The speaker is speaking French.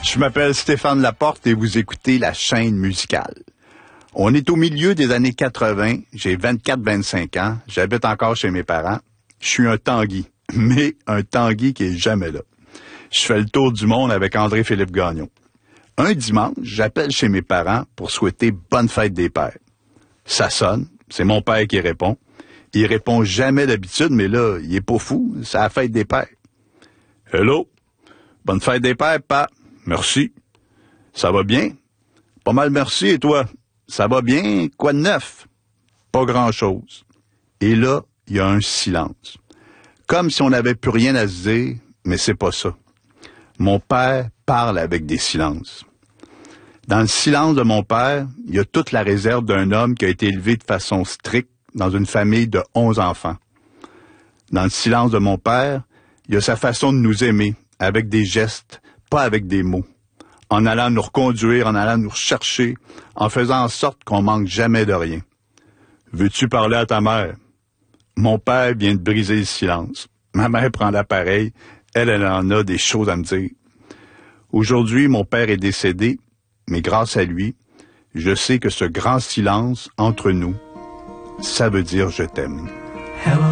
Je m'appelle Stéphane Laporte et vous écoutez La Chaîne musicale. On est au milieu des années 80, j'ai 24-25 ans, j'habite encore chez mes parents. Je suis un Tanguy, mais un Tanguy qui est jamais là. Je fais le tour du monde avec André-Philippe Gagnon. Un dimanche, j'appelle chez mes parents pour souhaiter bonne fête des pères. Ça sonne, c'est mon père qui répond. Il répond jamais d'habitude, mais là, il est pas fou, c'est la fête des pères. Hello, bonne fête des pères, pa. Merci. Ça va bien? Pas mal merci, et toi? Ça va bien? Quoi de neuf? Pas grand-chose. Et là, il y a un silence. Comme si on n'avait plus rien à se dire, mais c'est pas ça. Mon père parle avec des silences. Dans le silence de mon père, il y a toute la réserve d'un homme qui a été élevé de façon stricte dans une famille de 11 enfants. Dans le silence de mon père, il y a sa façon de nous aimer, avec des gestes, pas avec des mots, en allant nous reconduire, en allant nous rechercher, en faisant en sorte qu'on manque jamais de rien. Veux-tu parler à ta mère? Mon père vient de briser le silence. Ma mère prend l'appareil, elle en a des choses à me dire. Aujourd'hui, mon père est décédé, mais grâce à lui, je sais que ce grand silence entre nous, ça veut dire je t'aime. Hello.